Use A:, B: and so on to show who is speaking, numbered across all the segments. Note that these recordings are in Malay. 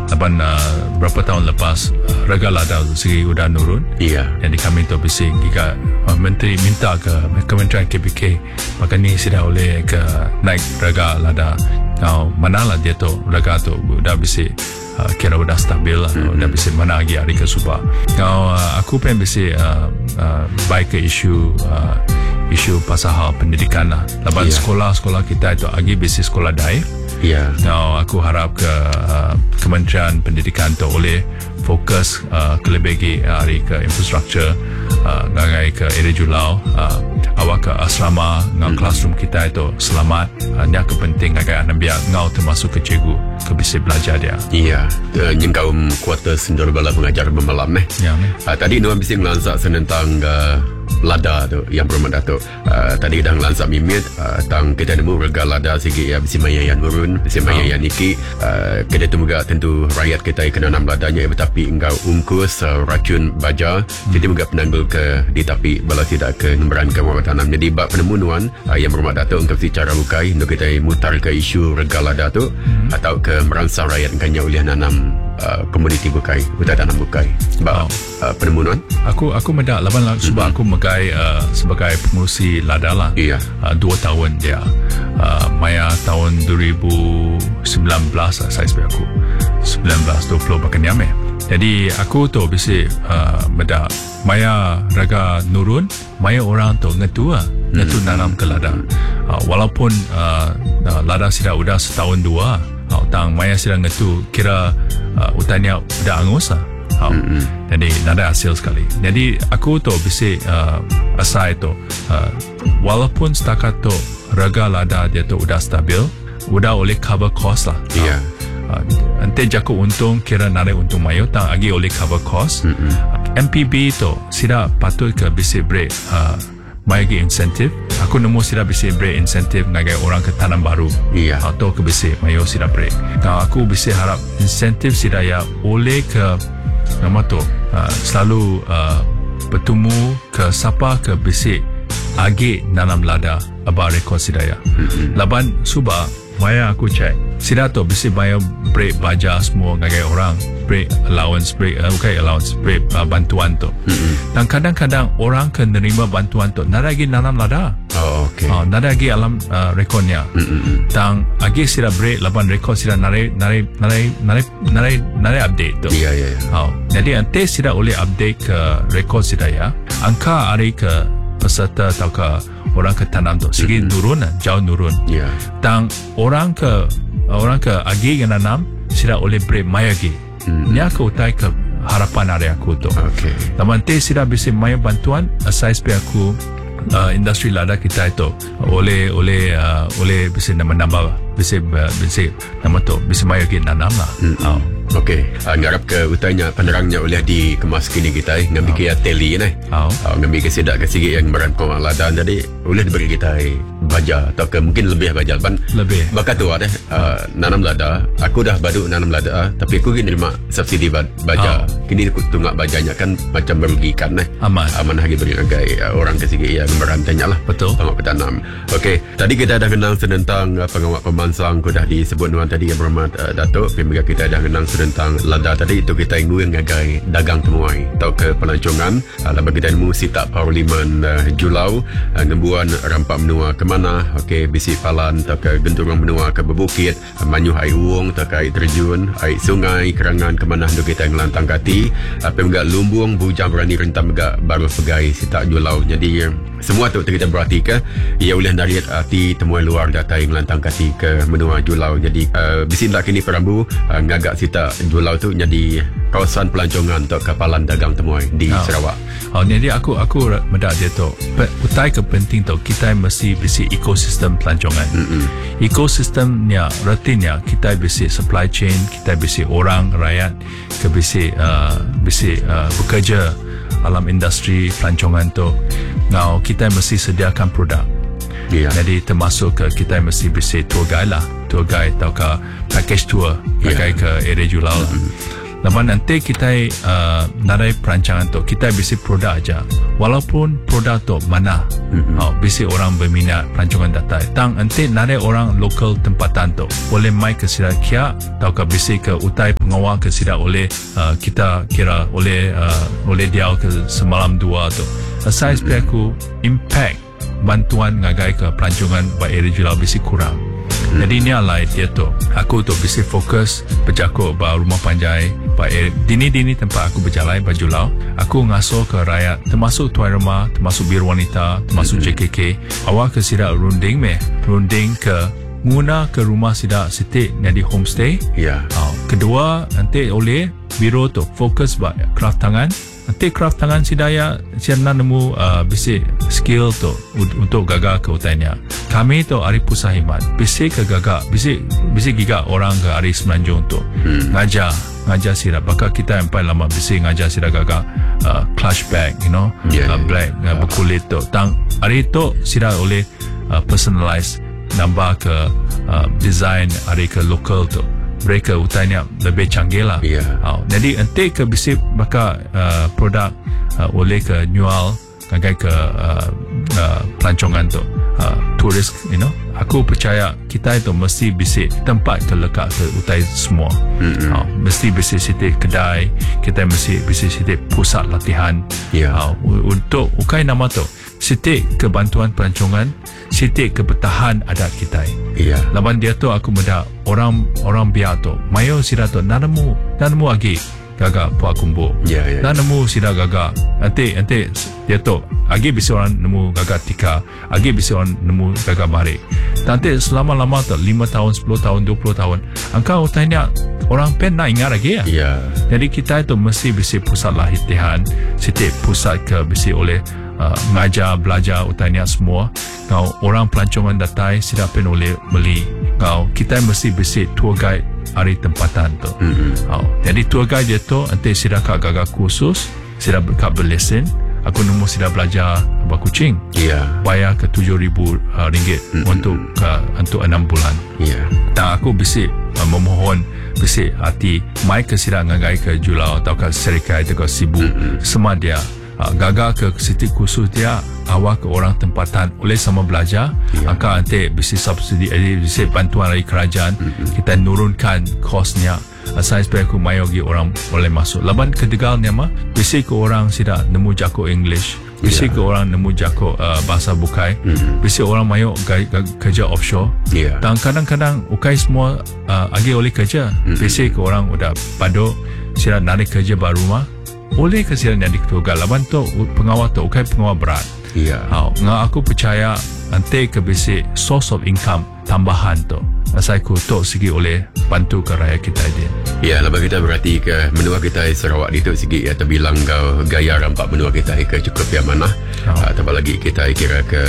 A: laban berapa tahun lepas rega lada segi udah nurun. Jadi kami tu bising jika menteri minta ke Kementerian KPK maka ni sudah oleh ke naik rega lada. Manalah dia tu rega tu udah bising kira udah stabil lah, udah bisa mana lagi hari ke subah. Aku pengen bisa baik ke isu pasal hal pendidikan lah. Laban sekolah-sekolah kita itu lagi bisa sekolah daerah. Aku harap ke Kementerian Pendidikan tu oleh fokus kelebih hari ke infrastruktur, ngagai ke area julau, awak ke asrama ngau classroom kita itu selamat. Ini aku penting ngagai anak biar ngau termasuk ke cikgu ke bisa belajar dia.
B: Yang kaum kuarter sendiri bala pengajar bermalam tadi Nuan bisa ngelansak tentang lada tu yang bermakna tu tadi dah ngelansak mimit tang kita nemu rega lada sikit ya bisa maya yang nurun, bisa maya yang niki kita tu juga tentu rakyat kita kena nam ladanya tetapi engkau ungkus racun baja jadi juga penanggul ke di tapi bala tidak ke ngemberan ke bawah tanam. Jadi bab penemuan yang bermakna tu untuk secara lukai untuk kita mutar ke isu rega lada tu atau ke merangsang rakyat kanya oleh nanam komuniti bukai, kita tanam bukai. Sebab penemuan
A: aku mendak laban sebab aku megai sebagai pengurusi lada lah. 2 tahun dia. Maya tahun 2019 saya sebab aku 19-20 bahkan nyame. Jadi aku tu bisa mendak maya raga nurun, maya orang tu ngetu nanam ke lada. Walaupun lada sudah setahun 2 tang maya sedang itu kira utannya udah angus lah. Jadi ada hasil sekali. Jadi aku tu bisa asal itu walaupun setakat tu rega lada dia tu udah stabil, udah oleh cover cost lah. Nanti jaku untung kira narik untung mayo tang lagi oleh cover cost. MPB tu sudah patut ke bisa break bagi insentif. Aku nemu sila bisa break insentif ngagai orang ke tanam baru atau ke bisa mayo sila break. Aku bisa harap insentif sila ya oleh ke nama tu selalu bertemu ke siapa ke bisa agi nanam lada abah rekod sila ya. Laban subah maya aku cek sila tu bisa mayo break baja semua ngagai orang break allowance break break bantuan tu. Dan kadang-kadang orang ke nerima bantuan tu nada lagi nanam lada. Nada lagi alam rekodnya. Tang agi sila break laban rekod sila narik update tu. Jadi nanti sila oleh update ke rekod sila ya. Angka hari ke peserta atau ke orang ke tanam tu segi nurun jauh nurun. Tang orang ke agi yang nanam sila oleh break maya agi. Ni aku utai ke harapan hari aku tu. Laman te sila bisa maya bantuan asal supaya aku industri lada kita itu oleh bisa menambah bisa nama tu bisa maya lagi nanam lah. Ngarap ke utanya penerangnya oleh dikemas kini kita ngambil ke teli ni. Ngambil ke sidak ke sikit yang berangkong lada tadi oleh diberi kita baja atau ke mungkin lebih baja lebih bakat tu ada nanam lada. Aku dah baduk nanam lada tapi aku kini terima subsidi baja. Kini aku tunggak bajanya kan macam merugikan aman lagi beri ragai orang ke sikit yang berantanya lah. Betul.
B: Pengawal petanam. Tadi kita dah kenal tentang pengawal pemansang. Aku dah disebut Nuan tadi yang berhormat Datuk. Juga kita dah kenal tentang lada tadi itu kita ingin ngagai dagang temuai atau ke pelancongan. Lalu kita nemu sitak Parlimen Julau ngembuan rampak menua ke mana bisi palan atau ke genturung menua ke bebukit manyuh air uang atau ke air terjun air sungai kerangan ke mana untuk kita ngelantang kati apa juga lumbung bujang berani rentam juga baru pegai sitak Julau. Jadi semua tu kita berarti ke ia boleh dari arti temuan luar data yang ngelantang kati ke menua Julau. Jadi bisi tak kini perambu ngagak sitak Julau tu jadi kawasan pelancongan untuk kapalan dagang temuai di Sarawak.
A: Jadi aku mendak dia tu utai ke penting tu kita mesti bisi ekosistem pelancongan. Ekosistemnya rutinnya kita bisi supply chain, kita bisi orang rakyat ke bisi bekerja alam industri pelancongan tu. Kita mesti sediakan produk. Jadi termasuk ke kita mesti bisi tour guide atau ke package tour pakai ke area Julau lah. Laban nanti kita narai perancangan tu kita bisi produk aja. Walaupun produk tu mana, bisi orang berminat perancangan data. Tang nanti narai orang lokal tempatan tu boleh mai ke sida kia atau ke bisi ke utai pengawal ke sida oleh kita kira oleh dia ke semalam dua tu. Saya aku impact bantuan ngagai ke pelancongan by area Julau bisi kurang. Jadi ni alai dia tu aku tu bisi fokus berjakut ba rumah panjai ba dini tempat aku berjalan ba Julau. Aku ngasuh ke rakyat termasuk tuan rumah, termasuk bir wanita, termasuk JKK. Awak ke sida runding ke guna ke rumah sida sitik di homestay. Kedua nanti oleh biro tu fokus ba craft tangan. Nanti craft tangan sidaya siapa nemu bisi skill tu untuk gagal ke utainya. Kami tu hari pusat himat bisi ke gagal bisi giga orang ke hari semenanjung tu ngajar sirap. Bakal kita yang paling lama bisi ngajar sirap gagal clutch bag, black berkulit tu. Tang hari tu sirap oleh personalize nambah ke design hari ke local tu. Mereka utainya lebih canggih lah. Jadi nanti ke bisi bakal produk oleh ke nyual ngagai ke pelancongan tu turis, aku percaya kita itu mesti bisi tempat terlekat ke utai semua. Mesti bisi sitik kedai, kita mesti bisi sitik pusat latihan. Untuk ukai nama tu sitik kebantuan pelancongan, sitik kebertahan adat kita. Laban dia tu aku muda orang biar tu mayo sida tu nanamu lagi gaga puak kumbu. Nanamu sida gaga nanti dia tu agi bisa orang nemu gaga tika, agi bisa orang nemu gaga balik. Nanti selama-lama tu 5 tahun, 10 tahun, 20 tahun angka utainya orang pen nak ingat lagi ya. Jadi kita itu mesti bisi pusat latihan, sitik pusat ke bisi oleh ngajar belajar utainya semua. Kau orang pelancongan datai sidak pen oleh beli. Kau kita mesti bisi tour guide hari tempatan tu. Jadi tour guide dia tu nanti sidak gagal kursus, sidak berlesen. Aku nemu sidak belajar berkucing. Bayar ke RM7,000 untuk 6 bulan. Dan aku bisi memohon bisi hati mai ke sidak ngagai ke Julau atau ke Serikai atau ke Sibu semua dia gagal ke sitik khusus dia awak ke orang tempatan oleh sama belajar angka nanti bisi subsidi bisi bantuan dari kerajaan kita nurunkan kosnya saya supaya aku mayogi orang boleh masuk. Laban kedegalnya mah bisi ke orang sida nemu jako English, bisi ke orang nemu jako bahasa bukai, bisi orang mayo kerja offshore. Dan kadang-kadang ukai semua agi oleh kerja, bisi ke orang udah padu sida narik kerja baru mah oleh kesian yang diketugal. Laban tu pengawal tu ukai pengawal berat. Aku percaya nanti ke bisi source of income tambahan tu saya kutuk segi oleh bantu ke rakyat kita dia.
B: Lepas kita berarti ke menua kita Sarawak itu segi terbilang kau gaya rampak menua kita ke cukup yang mana. Tambah lagi kita kira ke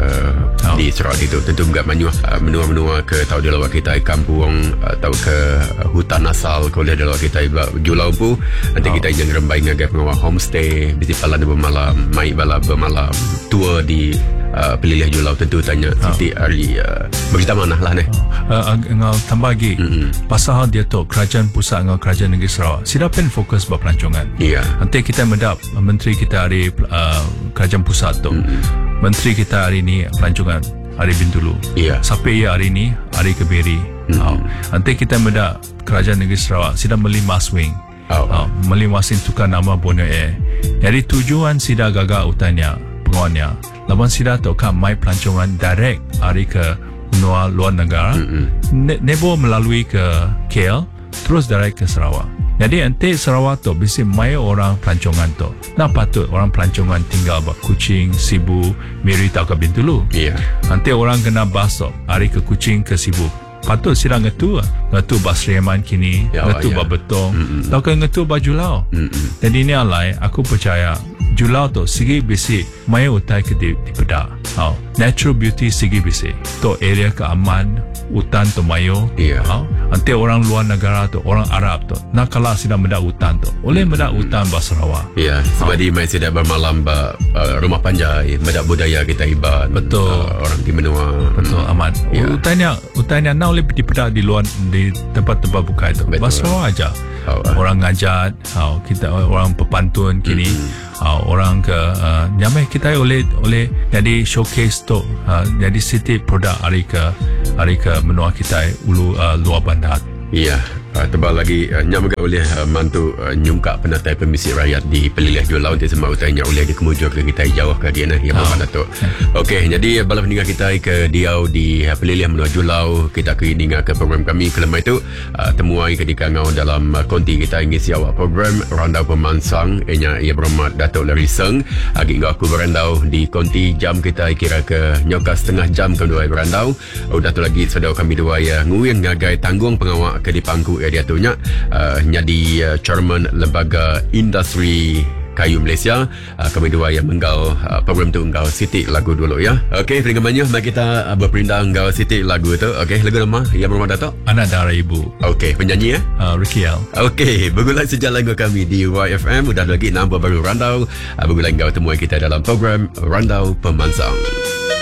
B: di Sarawak itu tentu enggak menua ke tahu di luar kita kampung atau ke hutan asal kalau di luar kita Julau pu nanti kita yang rembai ngagai pengawal homestay di Pala bermalam, mai bala bermalam, tour di pelilih Julau tentu tanya siti hari berita mana lah ni.
A: Ngau tambah lagi pasal dia tu kerajaan pusat dengan kerajaan negeri Sarawak sida pen fokus buat pelancongan. Nanti kita mendap menteri kita hari kerajaan pusat tu menteri kita hari ni pelancongan hari Bintulu sampai hari ni hari Kebiri. Nanti kita mendap kerajaan negeri Sarawak sida beli Maswing beli Maswing tukar nama Borneo Air. Jadi tujuan sida gagal utanya pengawannya laban sida tu kan mai pelancongan direct hari ke luar negara nebo melalui ke KL terus direct ke Sarawak. Jadi nanti Sarawak tu bisa mai orang pelancongan tu nak patut orang pelancongan tinggal buat Kuching, Sibu, Miri atau ke Bintulu. Nanti orang kena bus stop hari ke Kuching ke Sibu patut sila ngetu Basriaman kini ngetu Betong atau ke ngetu Julau. Jadi ni alai aku percaya Julau tu segi bisi mai utai ke di pedak. Natural beauty segi bisi tu area keaman hutan tu mayo. Nanti orang luar negara tu orang Arab tu nak kalah sida mendak hutan tu oleh mendak hutan Sarawak.
B: Sebab di mai sida bermalam rumah panjai mendak budaya kita ibat.
A: Betul.
B: Orang di menua.
A: Betul aman. Hutannya nak oleh di pedak di luar di tempat-tempat bukai tu. Sarawak aja. orang ngajat, kita orang pepantun kini, orang ke nyamai kita oleh jadi showcase tu, jadi city produk hari ke menua kita luar bandar.
B: Ya, tebal lagi nyak juga oleh mantu nyungkak penatai Permisi Rakyat di Peliliah Julau di Semak Utara oleh dikemujur ke kita jauh ke dia ya Bapak Datuk. Okey, jadi bala pendengar kita ke Diau di Peliliah Menua Julau, kita ke dengar ke program kami kelema itu temuai ke dikangau dalam konti kita ngisi awak program Randau Pemansang ia berhormat Datuk Larry Seng agi aku berandau di konti jam kita kira ke nyoka setengah jam kedua berandau. Datuk lagi saudara kami dua ya nguing ngagai tanggung pengawal ke di pangku dia tunya jadi chairman lembaga industri kayu Malaysia. Kami dua yang menggal program tu ngau Siti lagu dulu ya. Okey, dengan banyak mari kita berpindah ngau Siti lagu tu. Okey, lagu nama yang berhormat Datuk
A: Anak Dara Ibu.
B: Okey, penyanyi ya
A: Ricky L.
B: Okey, bergulai sejak lagu kami di YFM udah lagi nombor baru Randau. Bergulai ngau temuan kita dalam program Randau Pemansang.